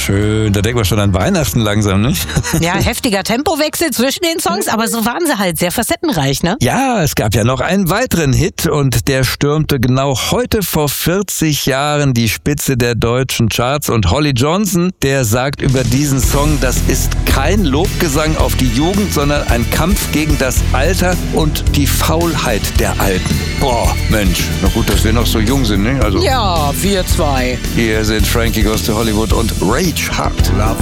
schön. Da denkt man schon an Weihnachten langsam, ne? Ja, heftiger Tempowechsel zwischen den Songs, aber so waren sie halt sehr facettenreich, ne? Ja, es gab ja noch einen weiteren Hit und der stürmte genau heute vor 40 Jahren die Spitze der deutschen Charts. Und Holly Johnson, der sagt über diesen Song, das ist kein Lobgesang auf die Jugend, sondern ein Kampf gegen das Alter und die Faulheit der Alten. Boah, Mensch, na gut, dass wir noch so jung sind, ne? Also, Ja, wir zwei. hier sind Frankie Goes to Hollywood und Rage Hard.